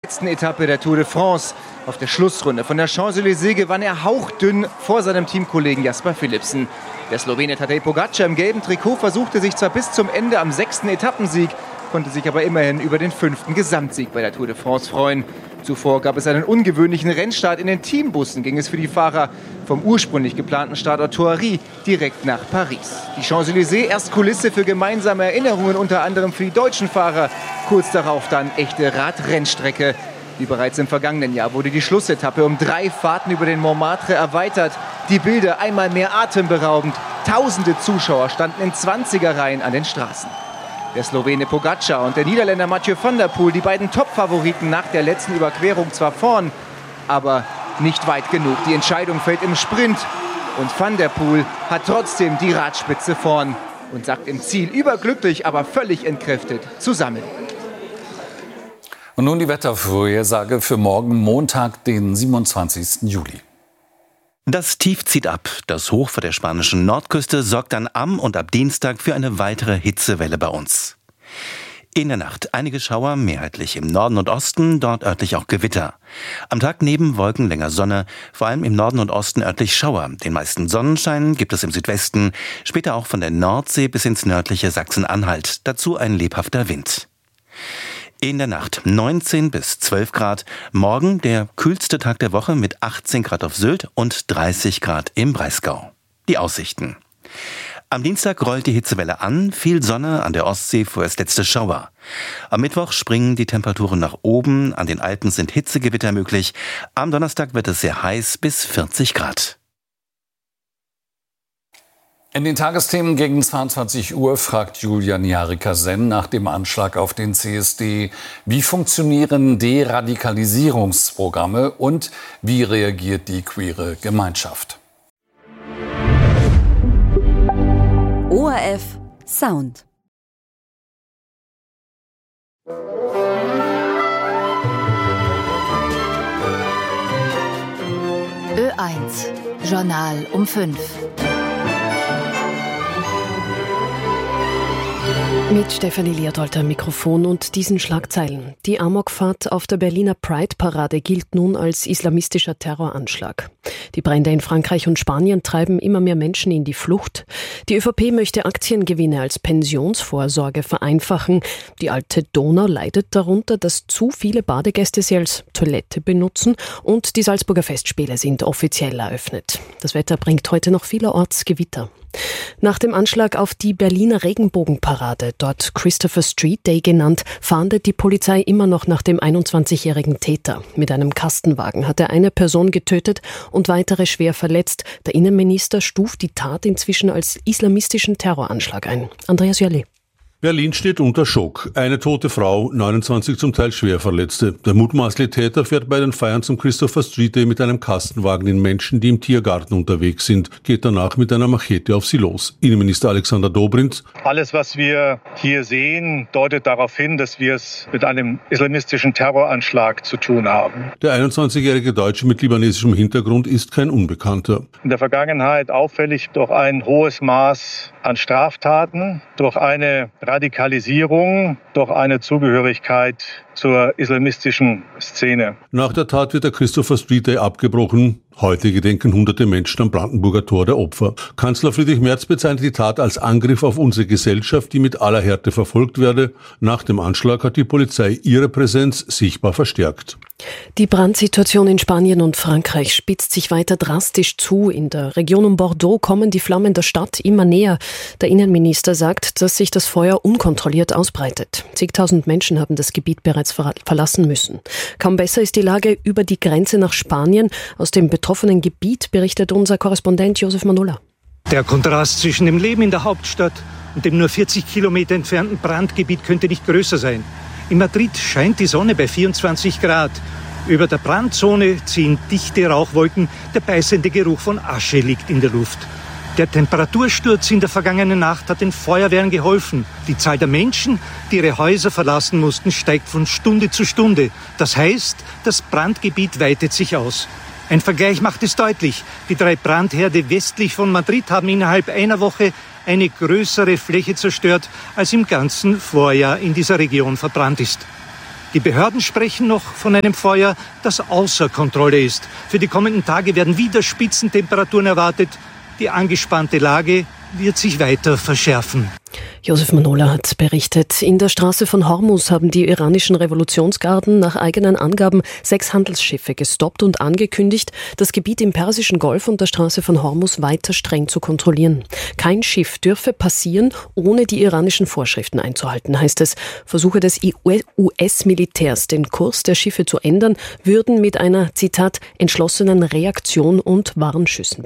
letzten Etappe der Tour de France. Auf der Schlussrunde von der Champs-Élysées gewann er hauchdünn vor seinem Teamkollegen Jasper Philipsen. Der Slowene Tadej Pogačar im gelben Trikot versuchte sich zwar bis zum Ende am 6. Etappensieg, konnte sich aber immerhin über den 5. Gesamtsieg bei der Tour de France freuen. Zuvor gab es einen ungewöhnlichen Rennstart. In den Teambussen ging es für die Fahrer vom ursprünglich geplanten Startort Thoiry direkt nach Paris. Die Champs-Élysées erst Kulisse für gemeinsame Erinnerungen, unter anderem für die deutschen Fahrer. Kurz darauf dann echte Radrennstrecke. Wie bereits im vergangenen Jahr wurde die Schlussetappe um 3 Fahrten über den Montmartre erweitert. Die Bilder einmal mehr atemberaubend. Tausende Zuschauer standen in 20er-Reihen an den Straßen. Der Slowene Pogačar und der Niederländer Mathieu van der Poel, die beiden Top-Favoriten nach der letzten Überquerung zwar vorn, aber nicht weit genug. Die Entscheidung fällt im Sprint und Van der Poel hat trotzdem die Radspitze vorn und sackt im Ziel überglücklich, aber völlig entkräftet zusammen. Und nun die Wettervorhersage für morgen Montag, den 27. Juli. Das Tief zieht ab. Das Hoch vor der spanischen Nordküste sorgt dann am und ab Dienstag für eine weitere Hitzewelle bei uns. In der Nacht einige Schauer, mehrheitlich im Norden und Osten, dort örtlich auch Gewitter. Am Tag neben Wolken länger Sonne, vor allem im Norden und Osten örtlich Schauer. Den meisten Sonnenschein gibt es im Südwesten, später auch von der Nordsee bis ins nördliche Sachsen-Anhalt. Dazu ein lebhafter Wind. In der Nacht 19 bis 12 Grad. Morgen der kühlste Tag der Woche mit 18 Grad auf Sylt und 30 Grad im Breisgau. Die Aussichten. Am Dienstag rollt die Hitzewelle an, viel Sonne, an der Ostsee vorerst letzte Schauer. Am Mittwoch springen die Temperaturen nach oben, an den Alpen sind Hitzegewitter möglich. Am Donnerstag wird es sehr heiß bis 40 Grad. In den Tagesthemen gegen 22 Uhr fragt Julian Jarika-Senn nach dem Anschlag auf den CSD. Wie funktionieren Deradikalisierungsprogramme und wie reagiert die queere Gemeinschaft? ORF Sound. Ö1 Journal um 5. Mit Stefanie Leopold am Mikrofon und diesen Schlagzeilen. Die Amokfahrt auf der Berliner Pride-Parade gilt nun als islamistischer Terroranschlag. Die Brände in Frankreich und Spanien treiben immer mehr Menschen in die Flucht. Die ÖVP möchte Aktiengewinne als Pensionsvorsorge vereinfachen. Die alte Donau leidet darunter, dass zu viele Badegäste sie als Toilette benutzen und die Salzburger Festspiele sind offiziell eröffnet. Das Wetter bringt heute noch vielerorts Gewitter. Nach dem Anschlag auf die Berliner Regenbogenparade, dort Christopher Street Day genannt, fahndet die Polizei immer noch nach dem 21-jährigen Täter. Mit einem Kastenwagen hat er eine Person getötet und weitere schwer verletzt. Der Innenminister stuft die Tat inzwischen als islamistischen Terroranschlag ein. Andreas Jörli. Berlin steht unter Schock. Eine tote Frau, 29 zum Teil schwer Verletzte. Der mutmaßliche Täter fährt bei den Feiern zum Christopher Street Day mit einem Kastenwagen in Menschen, die im Tiergarten unterwegs sind, geht danach mit einer Machete auf sie los. Innenminister Alexander Dobrindt. Alles, was wir hier sehen, deutet darauf hin, dass wir es mit einem islamistischen Terroranschlag zu tun haben. Der 21-jährige Deutsche mit libanesischem Hintergrund ist kein Unbekannter. In der Vergangenheit auffällig durch ein hohes Maß an Straftaten, durch eine Radikalisierung, durch eine Zugehörigkeit zur islamistischen Szene. Nach der Tat wird der Christopher Street Day abgebrochen. Heute gedenken hunderte Menschen am Brandenburger Tor der Opfer. Kanzler Friedrich Merz bezeichnet die Tat als Angriff auf unsere Gesellschaft, die mit aller Härte verfolgt werde. Nach dem Anschlag hat die Polizei ihre Präsenz sichtbar verstärkt. Die Brandsituation in Spanien und Frankreich spitzt sich weiter drastisch zu. In der Region um Bordeaux kommen die Flammen der Stadt immer näher. Der Innenminister sagt, dass sich das Feuer unkontrolliert ausbreitet. Zigtausend Menschen haben das Gebiet bereits verlassen müssen. Kaum besser ist die Lage über die Grenze nach Spanien. Aus dem betroffenen Gebiet berichtet unser Korrespondent Josef Manola. Der Kontrast zwischen dem Leben in der Hauptstadt und dem nur 40 Kilometer entfernten Brandgebiet könnte nicht größer sein. In Madrid scheint die Sonne bei 24 Grad. Über der Brandzone ziehen dichte Rauchwolken, der beißende Geruch von Asche liegt in der Luft. Der Temperatursturz in der vergangenen Nacht hat den Feuerwehren geholfen. Die Zahl der Menschen, die ihre Häuser verlassen mussten, steigt von Stunde zu Stunde. Das heißt, das Brandgebiet weitet sich aus. Ein Vergleich macht es deutlich. Die 3 Brandherde westlich von Madrid haben innerhalb einer Woche eine größere Fläche zerstört, als im ganzen Vorjahr in dieser Region verbrannt ist. Die Behörden sprechen noch von einem Feuer, das außer Kontrolle ist. Für die kommenden Tage werden wieder Spitzentemperaturen erwartet. Die angespannte Lage wird sich weiter verschärfen. Josef Manola hat berichtet, in der Straße von Hormuz haben die iranischen Revolutionsgarden nach eigenen Angaben 6 Handelsschiffe gestoppt und angekündigt, das Gebiet im Persischen Golf und der Straße von Hormuz weiter streng zu kontrollieren. Kein Schiff dürfe passieren, ohne die iranischen Vorschriften einzuhalten, heißt es. Versuche des US-Militärs, den Kurs der Schiffe zu ändern, würden mit einer, Zitat, entschlossenen Reaktion und Warnschüssen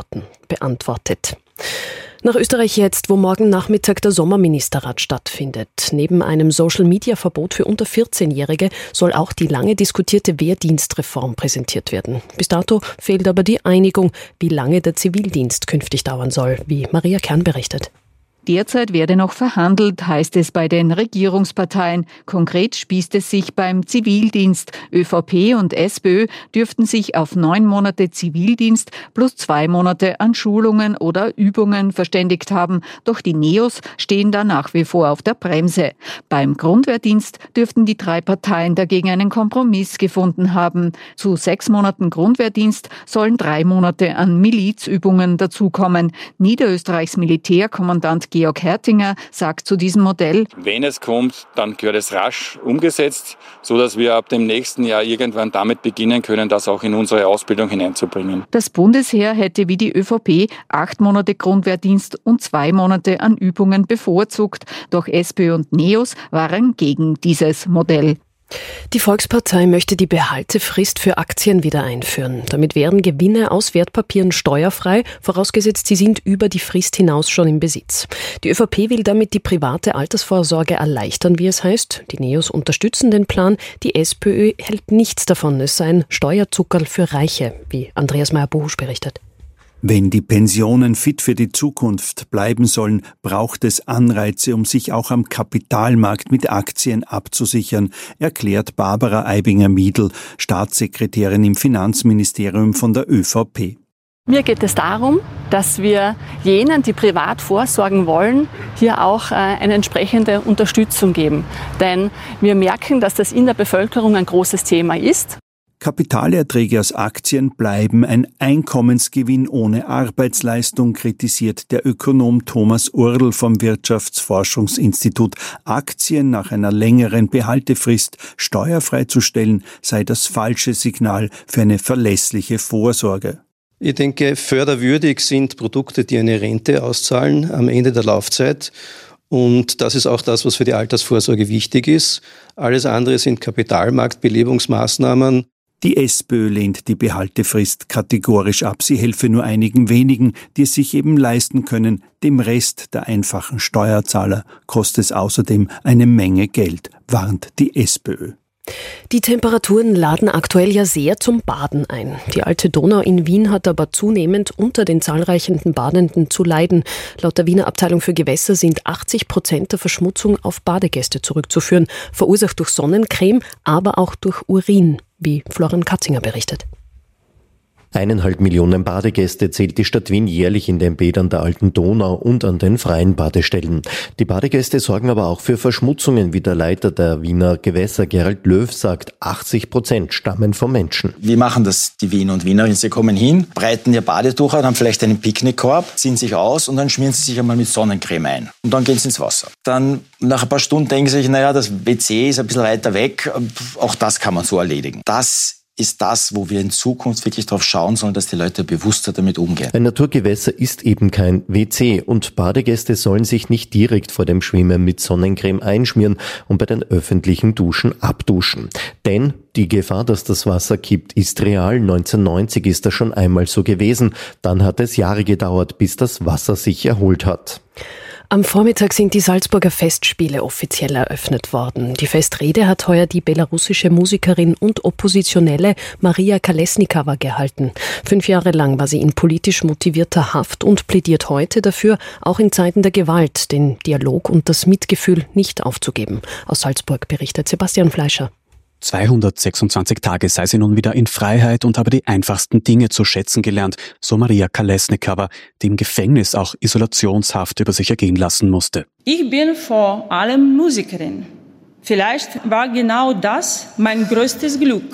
beantwortet. Nach Österreich jetzt, wo morgen Nachmittag der Sommerministerrat stattfindet. Neben einem Social-Media-Verbot für unter 14-Jährige soll auch die lange diskutierte Wehrdienstreform präsentiert werden. Bis dato fehlt aber die Einigung, wie lange der Zivildienst künftig dauern soll, wie Maria Kern berichtet. Derzeit werde noch verhandelt, heißt es bei den Regierungsparteien. Konkret spießt es sich beim Zivildienst. ÖVP und SPÖ dürften sich auf 9 Monate Zivildienst plus 2 Monate an Schulungen oder Übungen verständigt haben. Doch die Neos stehen da nach wie vor auf der Bremse. Beim Grundwehrdienst dürften die 3 Parteien dagegen einen Kompromiss gefunden haben. Zu 6 Monaten Grundwehrdienst sollen 3 Monate an Milizübungen dazukommen. Niederösterreichs Militärkommandant Georg Hertinger sagt zu diesem Modell: Wenn es kommt, dann gehört es rasch umgesetzt, sodass wir ab dem nächsten Jahr irgendwann damit beginnen können, das auch in unsere Ausbildung hineinzubringen. Das Bundesheer hätte wie die ÖVP 8 Monate Grundwehrdienst und 2 Monate an Übungen bevorzugt. Doch SPÖ und Neos waren gegen dieses Modell. Die Volkspartei möchte die Behaltefrist für Aktien wieder einführen. Damit wären Gewinne aus Wertpapieren steuerfrei, vorausgesetzt sie sind über die Frist hinaus schon im Besitz. Die ÖVP will damit die private Altersvorsorge erleichtern, wie es heißt. Die Neos unterstützen den Plan. Die SPÖ hält nichts davon. Es sei ein Steuerzuckerl für Reiche, wie Andreas Meyer-Bohusch berichtet. Wenn die Pensionen fit für die Zukunft bleiben sollen, braucht es Anreize, um sich auch am Kapitalmarkt mit Aktien abzusichern, erklärt Barbara Eibinger-Miedl, Staatssekretärin im Finanzministerium von der ÖVP. Mir geht es darum, dass wir jenen, die privat vorsorgen wollen, hier auch eine entsprechende Unterstützung geben. Denn wir merken, dass das in der Bevölkerung ein großes Thema ist. Kapitalerträge aus Aktien bleiben ein Einkommensgewinn ohne Arbeitsleistung, kritisiert der Ökonom Thomas Url vom Wirtschaftsforschungsinstitut. Aktien nach einer längeren Behaltefrist steuerfrei zu stellen, sei das falsche Signal für eine verlässliche Vorsorge. Ich denke, förderwürdig sind Produkte, die eine Rente auszahlen am Ende der Laufzeit. Und das ist auch das, was für die Altersvorsorge wichtig ist. Alles andere sind Kapitalmarktbelebungsmaßnahmen. Die SPÖ lehnt die Behaltefrist kategorisch ab. Sie helfe nur einigen wenigen, die es sich eben leisten können. Dem Rest der einfachen Steuerzahler kostet es außerdem eine Menge Geld, warnt die SPÖ. Die Temperaturen laden aktuell ja sehr zum Baden ein. Die alte Donau in Wien hat aber zunehmend unter den zahlreichen Badenden zu leiden. Laut der Wiener Abteilung für Gewässer sind 80% der Verschmutzung auf Badegäste zurückzuführen, verursacht durch Sonnencreme, aber auch durch Urin, wie Florian Katzinger berichtet. 1,5 Millionen Badegäste zählt die Stadt Wien jährlich in den Bädern der alten Donau und an den freien Badestellen. Die Badegäste sorgen aber auch für Verschmutzungen, wie der Leiter der Wiener Gewässer Gerald Löw sagt. 80% stammen vom Menschen. Wie machen das die Wiener und Wienerinnen? Sie kommen hin, breiten ihr Badetuch aus, haben vielleicht einen Picknickkorb, ziehen sich aus und dann schmieren sie sich einmal mit Sonnencreme ein. Und dann gehen sie ins Wasser. Dann nach ein paar Stunden denken sie sich, naja, das WC ist ein bisschen weiter weg. Auch das kann man so erledigen. Das ist das, wo wir in Zukunft wirklich darauf schauen sollen, dass die Leute bewusster damit umgehen. Ein Naturgewässer ist eben kein WC und Badegäste sollen sich nicht direkt vor dem Schwimmen mit Sonnencreme einschmieren und bei den öffentlichen Duschen abduschen. Denn die Gefahr, dass das Wasser kippt, ist real. 1990 ist das schon einmal so gewesen. Dann hat es Jahre gedauert, bis das Wasser sich erholt hat. Am Vormittag sind die Salzburger Festspiele offiziell eröffnet worden. Die Festrede hat heuer die belarussische Musikerin und Oppositionelle Maria Kolesnikava gehalten. 5 Jahre lang war sie in politisch motivierter Haft und plädiert heute dafür, auch in Zeiten der Gewalt den Dialog und das Mitgefühl nicht aufzugeben. Aus Salzburg berichtet Sebastian Fleischer. 226 Tage sei sie nun wieder in Freiheit und habe die einfachsten Dinge zu schätzen gelernt, so Maria Kolesnikava, die im Gefängnis auch Isolationshaft über sich ergehen lassen musste. Ich bin vor allem Musikerin. Vielleicht war genau das mein größtes Glück.